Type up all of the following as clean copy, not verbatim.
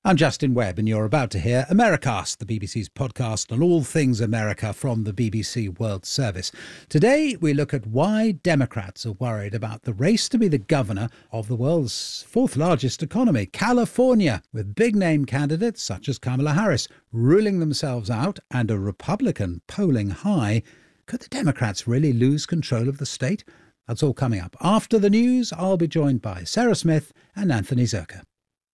I'm Justin Webb, and you're about to hear Americast, the BBC's podcast on all things America from the BBC World Service. Today, we look at why Democrats are worried about the race to be the governor of the world's fourth largest economy, California, with big-name candidates such as Kamala Harris ruling themselves out and a Republican polling high. Could the Democrats really lose control of the state? That's all coming up. After the news, I'll be joined by Sarah Smith and Anthony Zerka.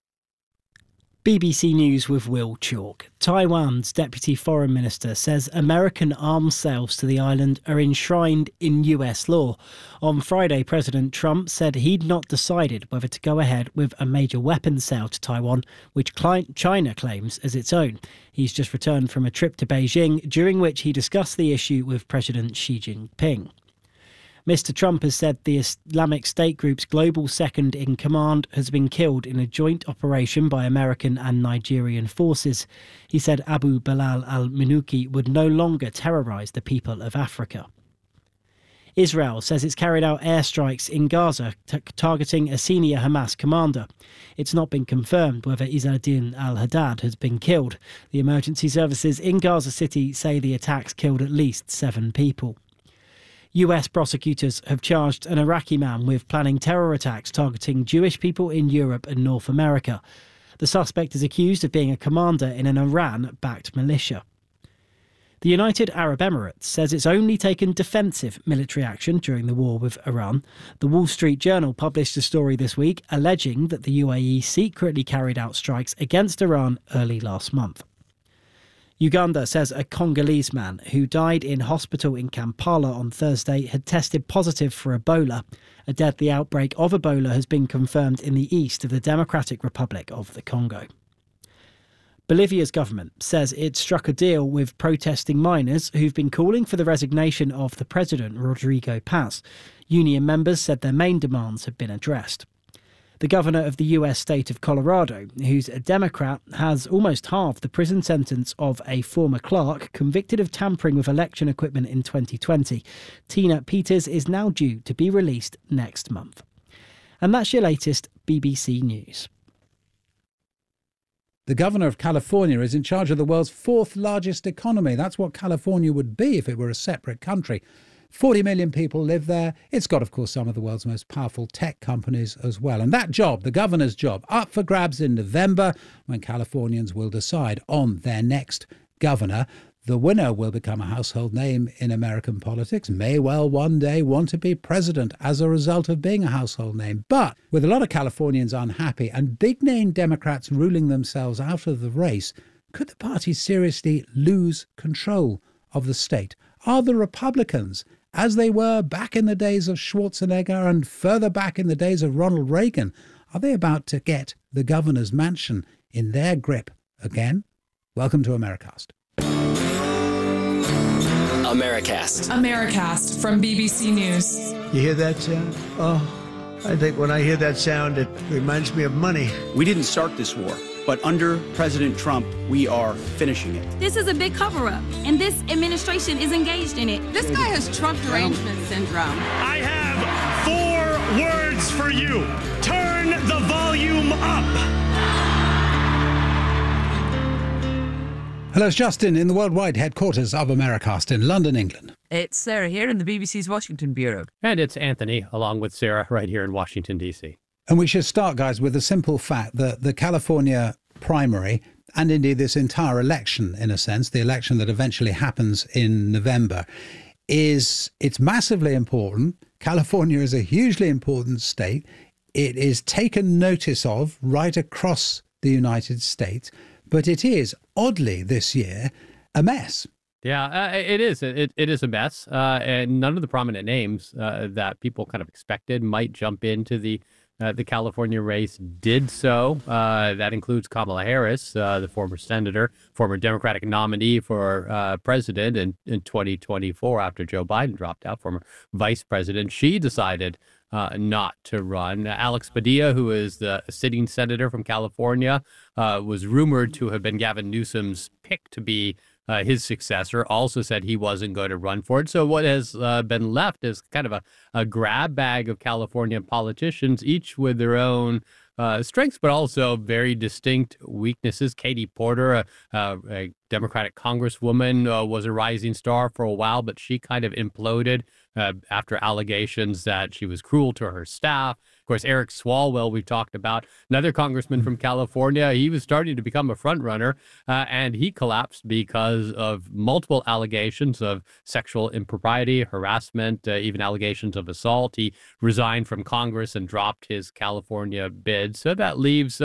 BBC News with Will Chalk. Taiwan's Deputy Foreign Minister says American arms sales to the island are enshrined in US law. On Friday, President Trump said he'd not decided whether to go ahead with a major weapons sale to Taiwan, which China claims as its own. He's just returned from a trip to Beijing, during which he discussed the issue with President Xi Jinping. Mr. Trump has said the Islamic State group's global second-in-command has been killed in a joint operation by American and Nigerian forces. He said Abu Bilal al-Minuki would no longer terrorise the people of Africa. Israel says it's carried out airstrikes in Gaza targeting a senior Hamas commander. It's not been confirmed whether Izzeldin al-Haddad has been killed. The emergency services in Gaza City say the attacks killed at least 7 people. US prosecutors have charged an Iraqi man with planning terror attacks targeting Jewish people in Europe and North America. The suspect is accused of being a commander in an Iran-backed militia. The United Arab Emirates says it's only taken defensive military action during the war with Iran. The Wall Street Journal published a story this week alleging that the UAE secretly carried out strikes against Iran early last month. Uganda says a Congolese man who died in hospital in Kampala on Thursday had tested positive for Ebola. A deadly outbreak of Ebola has been confirmed in the east of the Democratic Republic of the Congo. Bolivia's government says it struck a deal with protesting miners who've been calling for the resignation of the president, Rodrigo Paz. Union members said their main demands have been addressed. The governor of the US state of Colorado, who's a Democrat, has almost halved the prison sentence of a former clerk convicted of tampering with election equipment in 2020. Tina Peters is now due to be released next month. And that's your latest BBC News. The governor of California is in charge of the world's fourth largest economy. That's what California would be if it were a separate country. 40 million people live there. It's got, of course, some of the world's most powerful tech companies as well. And that job, the governor's job, up for grabs in November when Californians will decide on their next governor. The winner will become a household name in American politics, may well one day want to be president as a result of being a household name. But with a lot of Californians unhappy and big-name Democrats ruling themselves out of the race, could the party seriously lose control of the state? Are the Republicans, as they were back in the days of Schwarzenegger and further back in the days of Ronald Reagan, are they about to get the governor's mansion in their grip again? Welcome to Americast. Americast from BBC News. You hear that sound? Oh, I think when I hear that sound, it reminds me of money. We didn't start this war, but under President Trump, we are finishing it. This is a big cover-up, and this administration is engaged in it. This guy has Trump derangement syndrome. I have 4 words for you. Turn the volume up. Hello, it's Justin in the worldwide headquarters of Americast in London, England. It's Sarah here in the BBC's Washington Bureau. And it's Anthony, along with Sarah, right here in Washington, D.C. And we should start, guys, with the simple fact that the California primary, and indeed this entire election, in a sense, the election that eventually happens in November, it's massively important. California is a hugely important state. It is taken notice of right across the United States, but it is, oddly this year, a mess. Yeah, it is. It is a mess. And none of the prominent names that people kind of expected might jump into the California race did so. That includes Kamala Harris, the former senator, former Democratic nominee for president in 2024 after Joe Biden dropped out, former vice president. She decided not to run. Alex Padilla, who is the sitting senator from California, was rumored to have been Gavin Newsom's pick to be his successor, also said he wasn't going to run for it. So what has been left is kind of a grab bag of California politicians, each with their own strengths, but also very distinct weaknesses. Katie Porter, a Democratic congresswoman, was a rising star for a while, but she kind of imploded after allegations that she was cruel to her staff. Of course, Eric Swalwell, we've talked about, another congressman from California. He was starting to become a front runner, and he collapsed because of multiple allegations of sexual impropriety, harassment, even allegations of assault. He resigned from Congress and dropped his California bid. So that leaves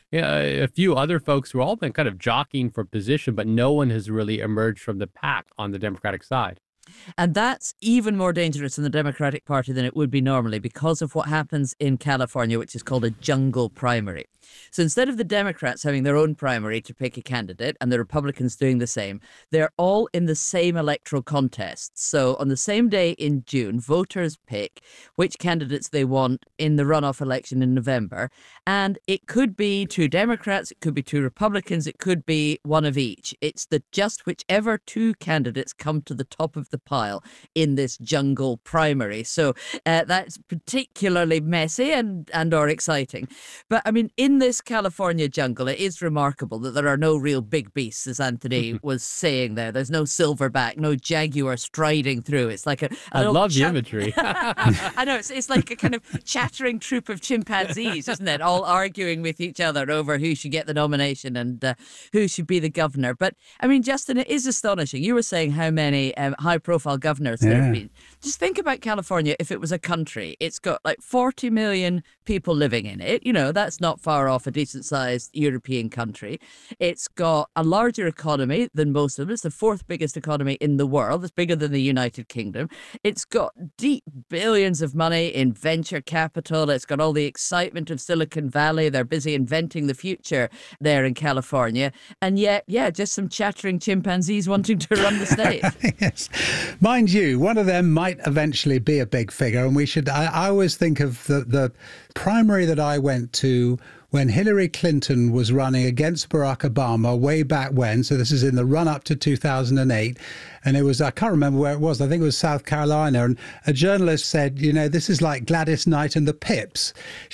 a few other folks who all been kind of jockeying for position, but no one has really emerged from the pack on the Democratic side. And that's even more dangerous in the Democratic Party than it would be normally because of what happens in California, which is called a jungle primary. So instead of the Democrats having their own primary to pick a candidate and the Republicans doing the same, they're all in the same electoral contest. So on the same day in June, voters pick which candidates they want in the runoff election in November. And it could be 2 Democrats, it could be 2 Republicans, it could be one of each. It's just whichever 2 candidates come to the top of the pile in this jungle primary. So that's particularly messy and or exciting. But I mean, in this California jungle, it is remarkable that there are no real big beasts, as Anthony was saying there. There's no silverback, no jaguar striding through. It's like I love the imagery. I know, it's like a kind of chattering troop of chimpanzees, isn't it? All arguing with each other over who should get the nomination and who should be the governor. But I mean, Justin, it is astonishing. You were saying how many high-profile governors there have been. Just think about California if it was a country. It's got like 40 million people living in it. You know, that's not far off a decent-sized European country. It's got a larger economy than most of them. It's the 4th biggest economy in the world. It's bigger than the United Kingdom. It's got deep billions of money in venture capital. It's got all the excitement of Silicon Valley. They're busy inventing the future there in California. And yet, just some chattering chimpanzees wanting to run the state. Yes. Mind you, one of them might eventually be a big figure. And I always think of the primary that I went to when Hillary Clinton was running against Barack Obama way back when. So this is in the run up to 2008. And it was, I can't remember where it was. I think it was South Carolina. And a journalist said, you know, this is like Gladys Knight and the Pips.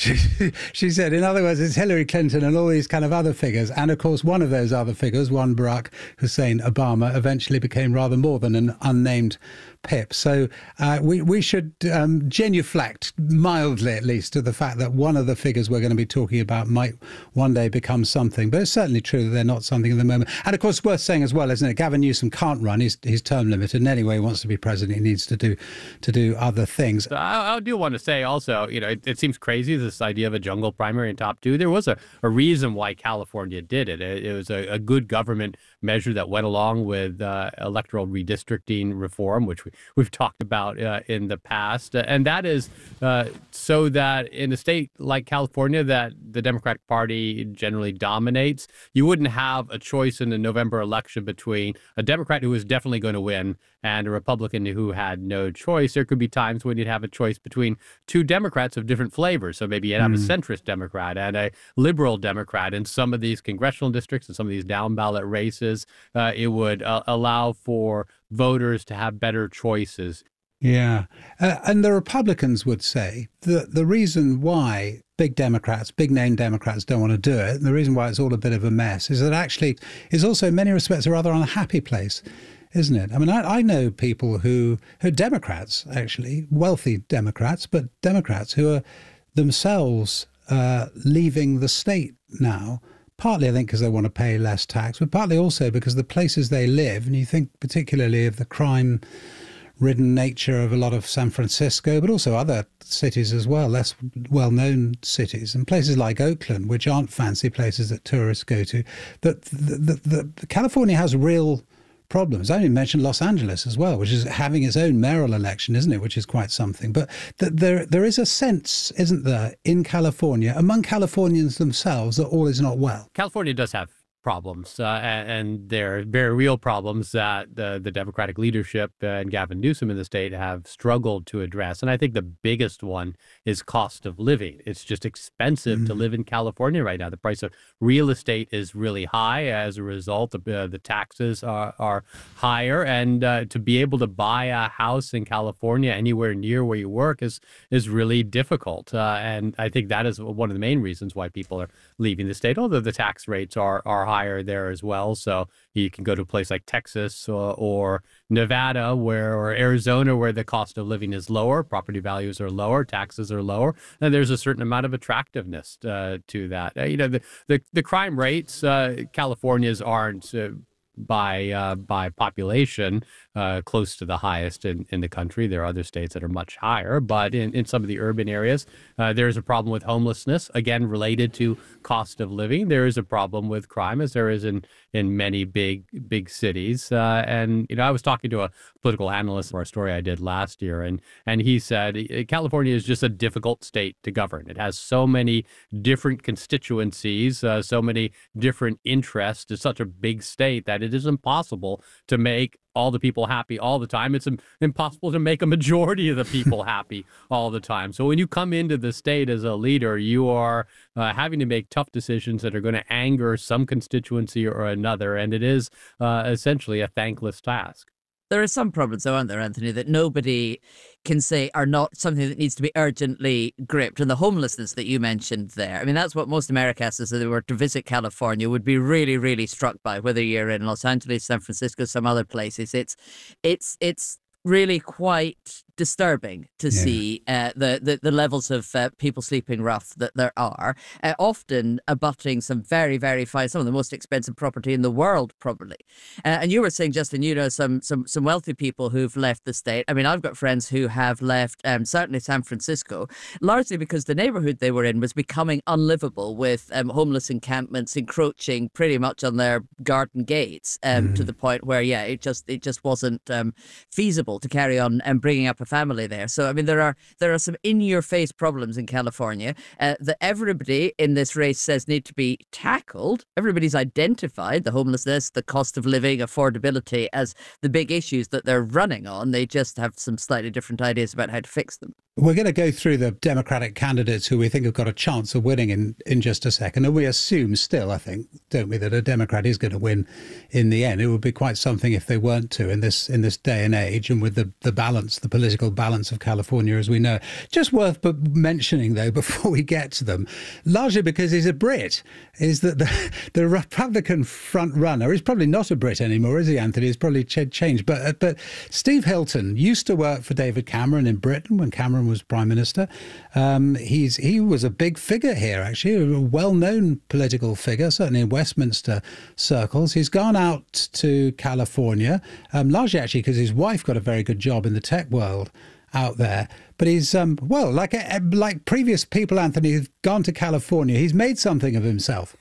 She said, in other words, it's Hillary Clinton and all these kind of other figures. And of course, one of those other figures, one Barack Hussein Obama, eventually became rather more than an unnamed Pip. So we should genuflect mildly, at least, to the fact that one of the figures we're going to be talking about might one day become something. But it's certainly true that they're not something at the moment. And of course, worth saying as well, isn't it? Gavin Newsom can't run. He's term limited. And anyway, he wants to be president. He needs to do other things. I do want to say also, you know, it seems crazy, this idea of a jungle primary in top 2. There was a reason why California did it. It was a good government measure that went along with electoral redistricting reform, which we've talked about in the past. And that is so that in a state like California that the Democratic Party generally dominates, you wouldn't have a choice in the November election between a Democrat who was definitely going to win and a Republican who had no choice. There could be times when you'd have a choice between 2 Democrats of different flavors. So maybe you'd have a centrist Democrat and a liberal Democrat in some of these congressional districts and some of these down ballot races. It would allow for voters to have better choices. Yeah. And the Republicans would say that the reason why big name Democrats don't want to do it, and the reason why it's all a bit of a mess, is that actually is also in many respects a rather unhappy place, isn't it? I mean, I know people who are Democrats, actually, wealthy Democrats, but Democrats who are themselves leaving the state now. Partly, I think, because they want to pay less tax, but partly also because the places they live, and you think particularly of the crime-ridden nature of a lot of San Francisco, but also other cities as well, less well-known cities, and places like Oakland, which aren't fancy places that tourists go to, that the California has real problems. I only mentioned Los Angeles as well, which is having its own mayoral election, isn't it? Which is quite something. But there is a sense, isn't there, in California, among Californians themselves, that all is not well. California does have problems, and they're very real problems that the Democratic leadership and Gavin Newsom in the state have struggled to address. And I think the biggest one is cost of living. It's just expensive to live in California right now. The price of real estate is really high. As a result, the taxes are higher. And to be able to buy a house in California anywhere near where you work is really difficult. And I think that is one of the main reasons why people are leaving the state, although the tax rates are higher there as well. So you can go to a place like Texas or Nevada or Arizona, where the cost of living is lower, property values are lower, taxes are lower, and there's a certain amount of attractiveness to that. The crime rates, California's aren't by population close to the highest in the country. There are other states that are much higher, but in some of the urban areas, there's a problem with homelessness, again, related to cost of living. There is a problem with crime, as there is in many big cities. And I was talking to a political analyst for a story I did last year, and he said California is just a difficult state to govern. It has so many different constituencies, so many different interests. It's such a big state that it is impossible to make all the people happy all the time. It's impossible to make a majority of the people happy all the time. So when you come into the state as a leader, you are having to make tough decisions that are going to anger some constituency or another. And it is essentially a thankless task. There are some problems, though, aren't there, Anthony, that nobody can say are not something that needs to be urgently gripped. And the homelessness that you mentioned there, I mean, that's what most Americans, if they were to visit California, would be really, really struck by, whether you're in Los Angeles, San Francisco, some other places. It's really quite disturbing to see the levels of people sleeping rough that there are, often abutting some very, very fine, some of the most expensive property in the world, probably. And you were saying, Justin, some wealthy people who've left the state. I mean, I've got friends who have left, certainly San Francisco, largely because the neighborhood they were in was becoming unlivable, with homeless encampments encroaching pretty much on their garden gates, to the point where, it just wasn't feasible to carry on and bringing up a family there. So I mean, there are some in-your-face problems in California that everybody in this race says need to be tackled. Everybody's identified the homelessness, the cost of living, affordability as the big issues that they're running on. They just have some slightly different ideas about how to fix them. We're going to go through the Democratic candidates who we think have got a chance of winning in just a second. And we assume still, I think, don't we, that a Democrat is going to win in the end. It would be quite something if they weren't to in this day and age, and with the balance, the political balance of California as we know. Just worth mentioning, though, before we get to them, largely because he's a Brit, is that the Republican front runner is probably not a Brit anymore, is he, Anthony? He's probably changed. But Steve Hilton used to work for David Cameron in Britain when Cameron was Prime Minister. He was a big figure here, actually, a well-known political figure, certainly in Westminster circles. He's gone out to California, largely actually because his wife got a very good job in the tech world out there. But he's, like previous people, Anthony, who've gone to California, he's made something of himself.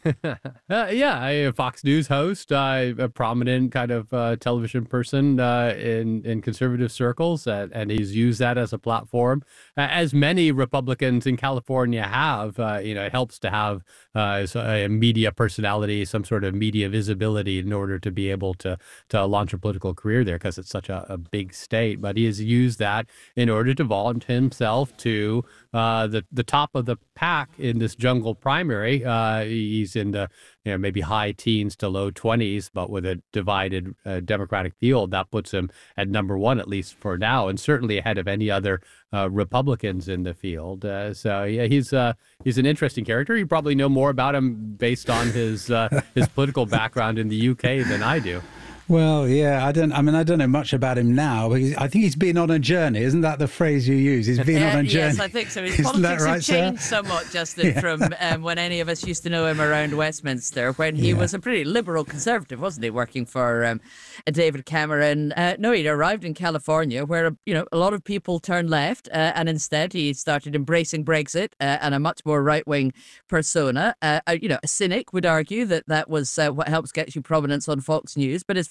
A Fox News host, a prominent kind of television person in conservative circles, and he's used that as a platform, as many Republicans in California have. It helps to have a media personality, some sort of media visibility in order to be able to launch a political career there, because it's such a big state. But he has used that in order to volunteer himself to the top of the pack in this jungle primary. He's in the maybe high teens to low 20s, but with a divided Democratic field, that puts him at number one, at least for now, and certainly ahead of any other Republicans in the field. He's an interesting character. You probably know more about him based on his political background in the UK than I do. Well, yeah, I don't know much about him now, but I think he's been on a journey. Isn't that the phrase you use? He's been on a journey. Yes, I think so. His politics have changed somewhat, Justin, from when any of us used to know him around Westminster, when he was a pretty liberal conservative, wasn't he, working for David Cameron. No, he'd arrived in California where, a lot of people turned left, and instead he started embracing Brexit and a much more right-wing persona. A cynic would argue that was what helps get you prominence on Fox News, but it's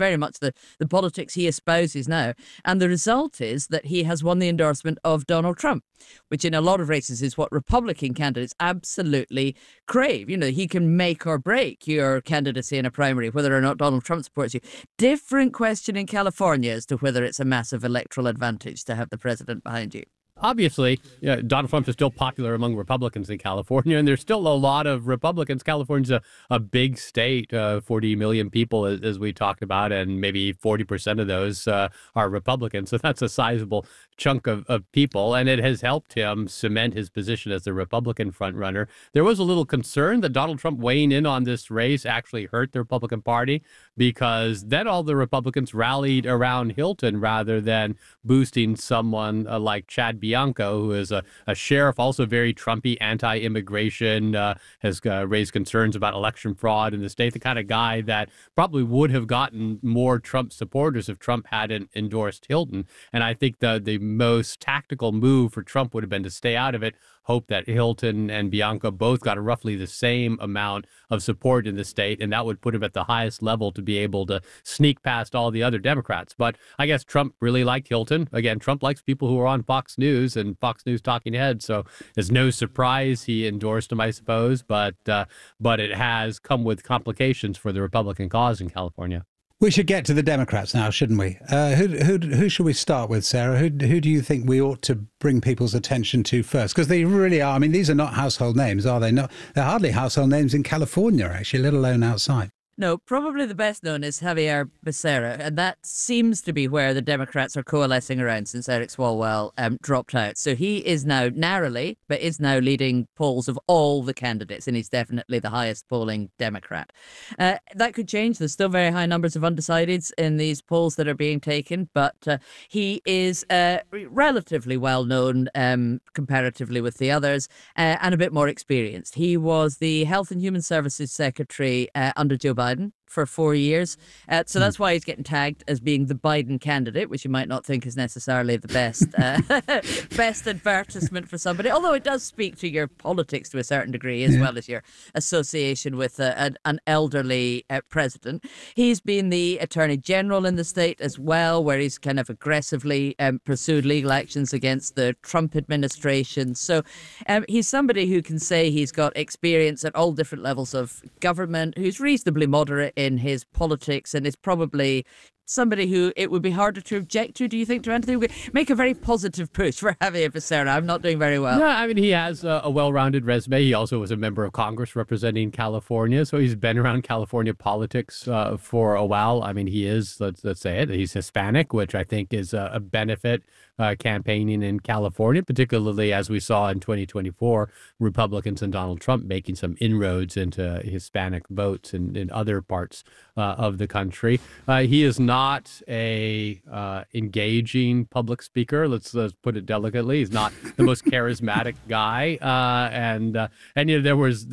very much the politics he espouses now. And the result is that he has won the endorsement of Donald Trump, which in a lot of races is what Republican candidates absolutely crave. You know, he can make or break your candidacy in a primary, whether or not Donald Trump supports you. Different question in California as to whether it's a massive electoral advantage to have the president behind you. Obviously, Donald Trump is still popular among Republicans in California, and there's still a lot of Republicans. California's a big state, 40 million people, as we talked about, and maybe 40% of those are Republicans. So that's a sizable chunk of people, and it has helped him cement his position as the Republican frontrunner. There was a little concern that Donald Trump weighing in on this race actually hurt the Republican Party, because then all the Republicans rallied around Hilton rather than boosting someone like Chad Bianco, who is a sheriff, also very Trumpy, anti-immigration, has raised concerns about election fraud in the state, the kind of guy that probably would have gotten more Trump supporters if Trump hadn't endorsed Hilton. And I think the most tactical move for Trump would have been to stay out of it, hope that Hilton and Bianco both got roughly the same amount of support in the state, and that would put him at the highest level to be able to sneak past all the other Democrats. But I guess Trump really liked Hilton. Again, Trump likes people who are on Fox News and Fox News talking heads, so it's no surprise he endorsed him, I suppose, but it has come with complications for the Republican cause in California. We should get to the Democrats now, shouldn't we? Who should we start with, Sarah? Who do you think we ought to bring people's attention to first? Because they really are. I mean, these are not household names, are they? Not. They're hardly household names in California, actually, let alone outside. No, probably the best known is Javier Becerra, and that seems to be where the Democrats are coalescing around since Eric Swalwell dropped out. So he is now narrowly, but is now leading polls of all the candidates, and he's definitely the highest polling Democrat. That could change. There's still very high numbers of undecideds in these polls that are being taken, but he is relatively well known comparatively with the others, and a bit more experienced. He was the Health and Human Services Secretary under Joe Biden for 4 years. So that's why he's getting tagged as being the Biden candidate, which you might not think is necessarily the best best advertisement for somebody, although it does speak to your politics to a certain degree, as well as your association with an elderly president. He's been the Attorney General in the state as well, where he's kind of aggressively pursued legal actions against the Trump administration. So he's somebody who can say he's got experience at all different levels of government, who's reasonably moderate in his politics, and is probably somebody who it would be harder to object to, do you think, to Anthony? We make a very positive push for Javier Becerra. I'm not doing very well. No, I mean, he has a well-rounded resume. He also was a member of Congress representing California, so he's been around California politics for a while. I mean, he is, let's say it, he's Hispanic, which I think is a benefit campaigning in California, particularly as we saw in 2024, Republicans and Donald Trump making some inroads into Hispanic votes in other parts of the country. He is not a engaging public speaker. Let's put it delicately. He's not the most charismatic guy, and you know, there was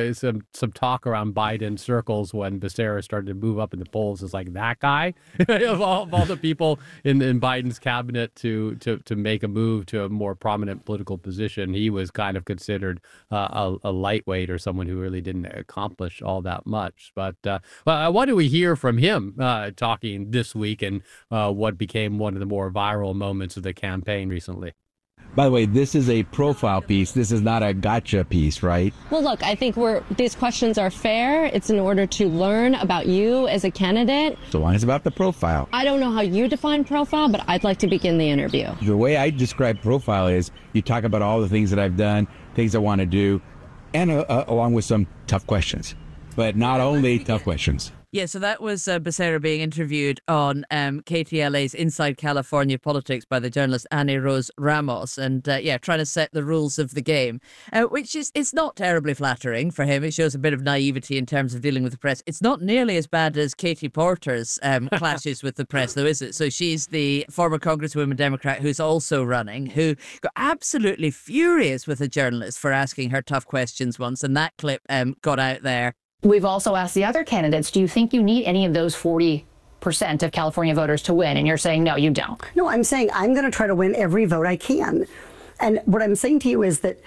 some talk around Biden circles when Becerra started to move up in the polls. It's like, that guy of all the people in Biden's cabinet to make a move to a more prominent political position, he was kind of considered a lightweight or someone who really didn't accomplish all that much. But what do we hear from him talking this week and what became one of the more viral moments of the campaign recently? By the way, this is a profile piece. This is not a gotcha piece, right? Well, look, I think these questions are fair. It's in order to learn about you as a candidate. So long as it's about the profile. I don't know how you define profile, but I'd like to begin the interview. The way I describe profile is you talk about all the things that I've done, things I want to do, and along with some tough questions. But not only tough questions. Yeah, so that was Becerra being interviewed on KTLA's Inside California Politics by the journalist Annie Rose Ramos, and trying to set the rules of the game, which is, it's not terribly flattering for him. It shows a bit of naivety in terms of dealing with the press. It's not nearly as bad as Katie Porter's clashes with the press, though, is it? So she's the former Congresswoman Democrat who's also running, who got absolutely furious with a journalist for asking her tough questions once, and that clip got out there. We've also asked the other candidates, do you think you need any of those 40% of California voters to win? And you're saying, no, you don't. No, I'm saying I'm going to try to win every vote I can. And what I'm saying to you is that...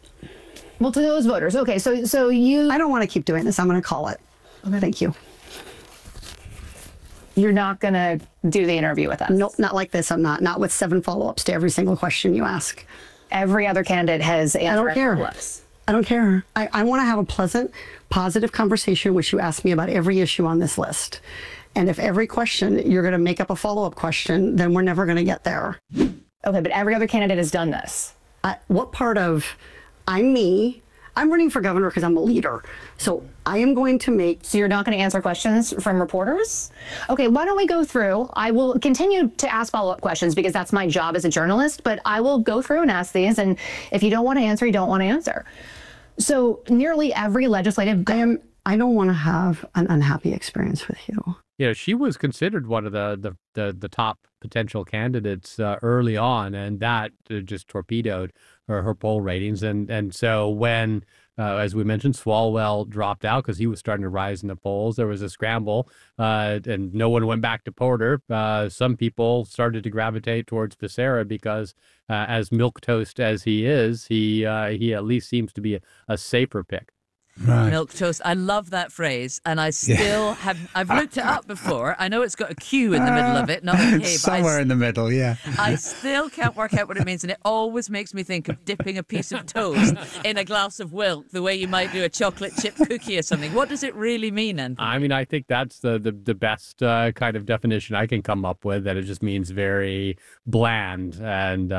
Well, to those voters. Okay, so you... I don't want to keep doing this. I'm going to call it. Okay. Thank you. You're not going to do the interview with us? Nope, not like this. I'm not. Not with 7 follow-ups to every single question you ask. Every other candidate has answered. I don't care. Follow-ups. I don't care. I want to have a pleasant, positive conversation, which you ask me about every issue on this list. And if every question you're going to make up a follow-up question, then we're never going to get there. Okay, but every other candidate has done this. What part of I'm me? I'm running for governor because I'm a leader. So I am going to make... So you're not going to answer questions from reporters? Okay, why don't we go through? I will continue to ask follow-up questions because that's my job as a journalist, but I will go through and ask these. And if you don't want to answer, you don't want to answer. So nearly every legislative... I don't want to have an unhappy experience with you. You know, she was considered one of the top potential candidates early on, and that just torpedoed her poll ratings. And so when, as we mentioned, Swalwell dropped out because he was starting to rise in the polls, there was a scramble, and no one went back to Porter. Some people started to gravitate towards Becerra because, as milquetoast as he is, he at least seems to be a safer pick. Right. Milquetoast. I love that phrase, and I still I've looked it up before. I know it's got a Q in the middle of it, not a K. Somewhere in the middle, yeah. I still can't work out what it means, and it always makes me think of dipping a piece of toast in a glass of milk, the way you might do a chocolate chip cookie or something. What does it really mean, Anthony? I mean, I think that's the best kind of definition I can come up with, that it just means very bland and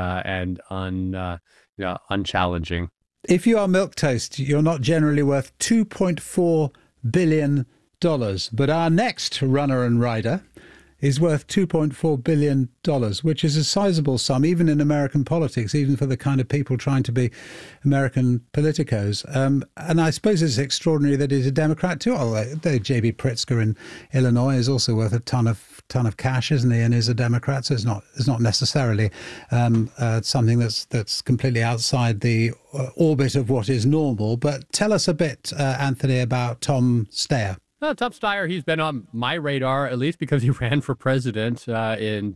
unchallenging. If you are milquetoast, you're not generally worth $2.4 billion. But our next runner and rider is worth $2.4 billion, which is a sizable sum, even in American politics, even for the kind of people trying to be American politicos. And I suppose it's extraordinary that he's a Democrat too. Although J.B. Pritzker in Illinois is also worth a ton of cash, isn't he? And is a Democrat, so it's not necessarily something that's completely outside the orbit of what is normal. But tell us a bit, Anthony, about Tom Steyer. Tom Steyer, he's been on my radar, at least because he ran for president in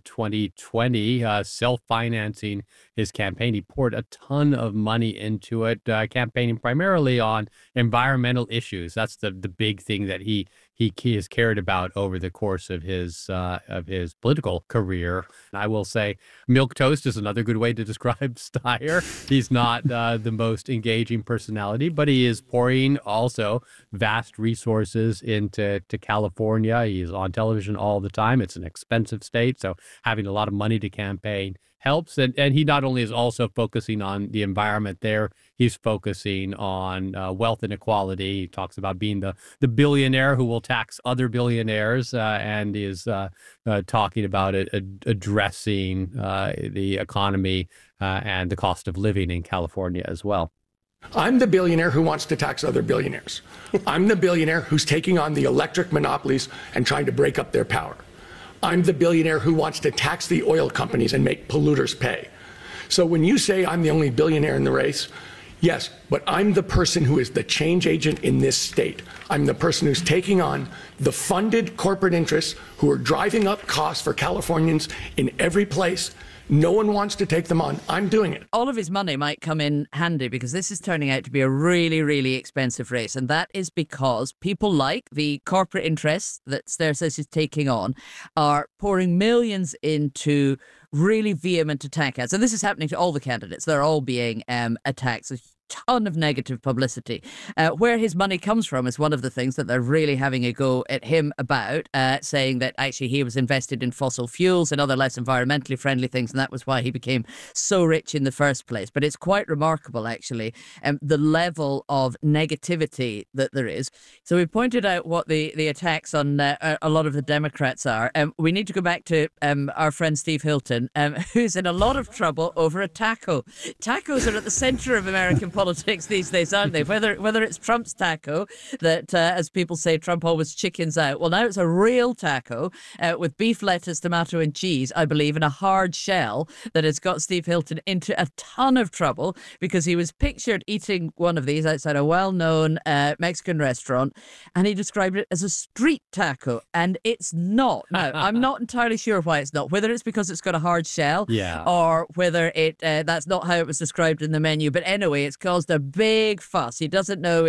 2020, self-financing his campaign. He poured a ton of money into it, campaigning primarily on environmental issues. That's the big thing that he has cared about over the course of his political career. And I will say milquetoast is another good way to describe Steyer. He's not the most engaging personality, but he is pouring also vast resources into California. He's on television all the time. It's an expensive state, so having a lot of money to campaign helps. And he not only is also focusing on the environment there, he's focusing on wealth inequality. He talks about being the billionaire who will tax other billionaires, and is talking about addressing the economy and the cost of living in California as well. I'm the billionaire who wants to tax other billionaires. I'm the billionaire who's taking on the electric monopolies and trying to break up their power. I'm the billionaire who wants to tax the oil companies and make polluters pay. So when you say I'm the only billionaire in the race, yes, but I'm the person who is the change agent in this state. I'm the person who's taking on the funded corporate interests who are driving up costs for Californians in every place. No one wants to take them on. I'm doing it. All of his money might come in handy because this is turning out to be a really, really expensive race. And that is because people like the corporate interests that Steyer says he's taking on are pouring millions into really vehement attack ads. And this is happening to all the candidates. They're all being attacked. So ton of negative publicity. Where his money comes from is one of the things that they're really having a go at him about, saying that actually he was invested in fossil fuels and other less environmentally friendly things, and that was why he became so rich in the first place. But it's quite remarkable, actually, the level of negativity that there is. So we pointed out what the attacks on a lot of the Democrats are. We need to go back to our friend Steve Hilton, who's in a lot of trouble over a taco. Tacos are at the center of American politics these days, aren't they? Whether it's Trump's taco that, as people say, Trump always chickens out. Well, now it's a real taco with beef, lettuce, tomato and cheese, I believe, in a hard shell that has got Steve Hilton into a ton of trouble because he was pictured eating one of these outside a well-known Mexican restaurant, and he described it as a street taco, and it's not. Now, I'm not entirely sure why it's not, whether it's because it's got a hard shell, or whether that's not how it was described in the menu. But anyway, it's caused a big fuss. He doesn't know his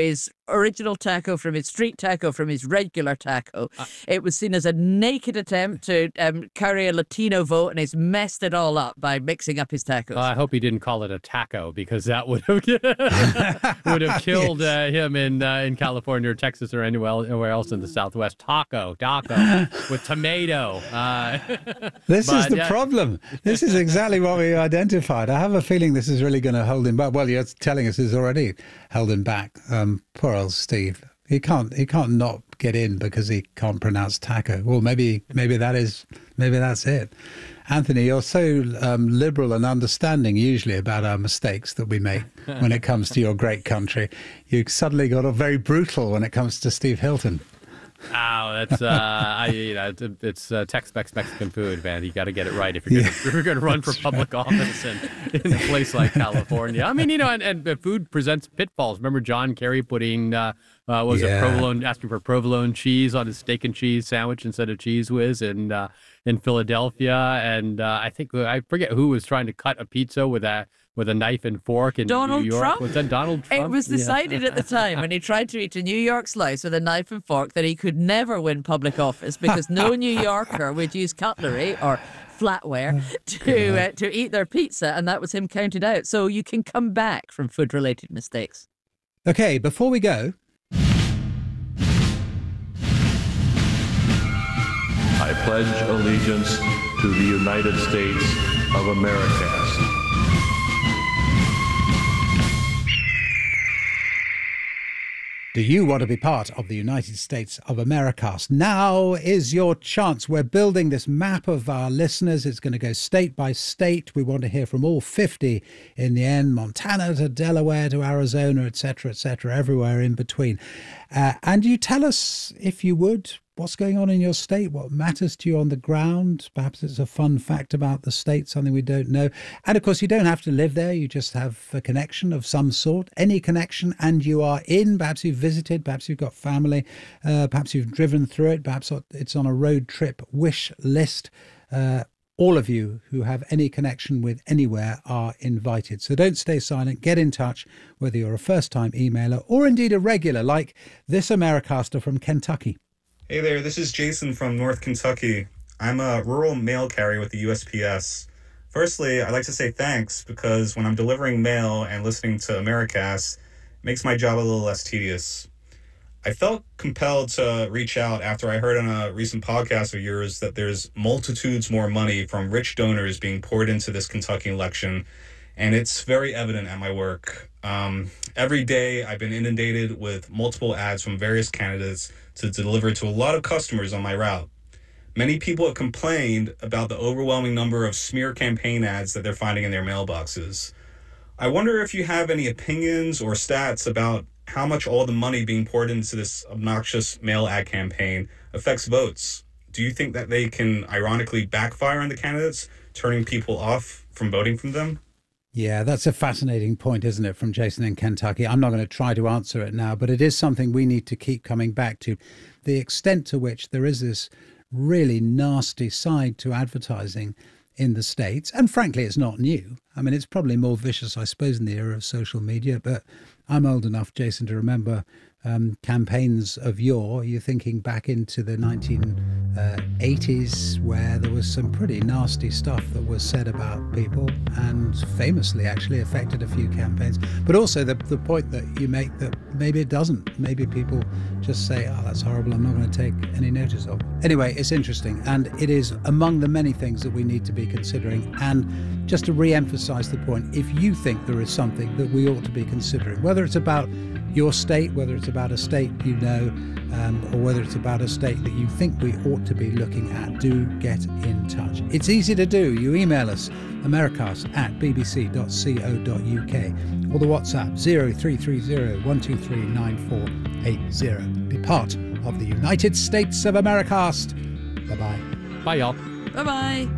original taco from his street taco from his regular taco. It was seen as a naked attempt to carry a Latino vote, and he's messed it all up by mixing up his tacos. I hope he didn't call it a taco, because that would have killed him in California or Texas or anywhere else in the Southwest. Taco with tomato. This is the problem. This is exactly what we identified. I have a feeling this is really going to hold him back. Well, you're telling us it's already held him back. Poor old Steve. He can't not get in because he can't pronounce taco. Well, maybe that's it. Anthony, you're so liberal and understanding usually about our mistakes that we make when it comes to your great country. You suddenly got very brutal when it comes to Steve Hilton. Oh, that's it's Tex-Mex Mexican food, man. You got to get it right if you're going to run for public office in a place like California. I mean, and food presents pitfalls. Remember John Kerry putting asking for provolone cheese on his steak and cheese sandwich instead of Cheese Whiz in Philadelphia, and I forget who was trying to cut a pizza with a knife and fork in New York. Trump? Was that Donald Trump? It was decided at the time when he tried to eat a New York slice with a knife and fork that he could never win public office because no New Yorker would use cutlery or flatware to eat their pizza, and that was him counted out. So you can come back from food-related mistakes. Okay, before we go, I pledge allegiance to the United States of America. Do you want to be part of the United States of America? Now is your chance. We're building this map of our listeners. It's going to go state by state. We want to hear from all 50 in the end, Montana to Delaware to Arizona, etc., everywhere in between. And you tell us, if you would, what's going on in your state, what matters to you on the ground. Perhaps it's a fun fact about the state, something we don't know. And of course, you don't have to live there. You just have a connection of some sort, any connection, and you are in. Perhaps you've visited, perhaps you've got family, perhaps you've driven through it, perhaps it's on a road trip wish list. All of you who have any connection with anywhere are invited. So don't stay silent. Get in touch, whether you're a first-time emailer or indeed a regular, like this Americaster from Kentucky. Hey there, this is Jason from North Kentucky. I'm a rural mail carrier with the USPS. Firstly, I'd like to say thanks because when I'm delivering mail and listening to Americast, it makes my job a little less tedious. I felt compelled to reach out after I heard on a recent podcast of yours that there's multitudes more money from rich donors being poured into this Kentucky election, and it's very evident at my work. Every day I've been inundated with multiple ads from various candidates to deliver to a lot of customers on my route. Many people have complained about the overwhelming number of smear campaign ads that they're finding in their mailboxes. I wonder if you have any opinions or stats about how much all the money being poured into this obnoxious mail ad campaign affects votes. Do you think that they can ironically backfire on the candidates, turning people off from voting for them? Yeah, that's a fascinating point, isn't it, from Jason in Kentucky? I'm not going to try to answer it now, but it is something we need to keep coming back to. The extent to which there is this really nasty side to advertising in the States, and frankly, it's not new. I mean, it's probably more vicious, I suppose, in the era of social media, but I'm old enough, Jason, to remember campaigns of yore. You're thinking back into the 1980s where there was some pretty nasty stuff that was said about people and famously actually affected a few campaigns. But also the point that you make that maybe it doesn't. Maybe people just say, oh, that's horrible, I'm not going to take any notice of it. Anyway, it's interesting, and it is among the many things that we need to be considering. And just to re-emphasize the point, if you think there is something that we ought to be considering, whether it's about your state, whether it's about a state you know, or whether it's about a state that you think we ought to be looking at, do get in touch. It's easy to do. You email us, americast@bbc.co.uk, or the WhatsApp 0330 123 9480. Be part of the United States of Americast. Bye-bye. Bye, y'all. Bye-bye.